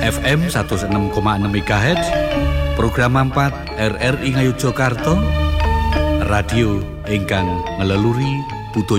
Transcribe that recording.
FM 106,6 MHz, program 4 RRI Ngayogyakarta, radio ingkang ngeleluri